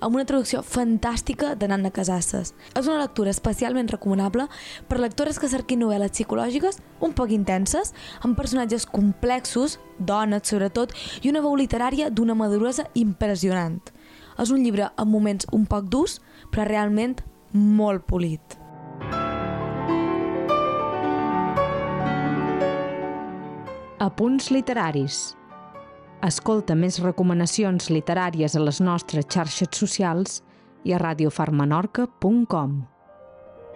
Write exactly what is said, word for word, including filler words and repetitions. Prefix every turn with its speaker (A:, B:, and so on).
A: amb una traducció fantàstica de Nanna Casasses. És una lectura especialment recomanable per lectores que cerquin novel·les psicològiques un poc intenses, amb personatges complexos, dones sobretot, i una veu literària d'una maduresa impressionant. És un llibre amb moments un poc durs, però realment molt polit.
B: Apunts literaris. Escolta més recomanacions literàries a les nostres xarxes socials i a radiofarmenorca punt com.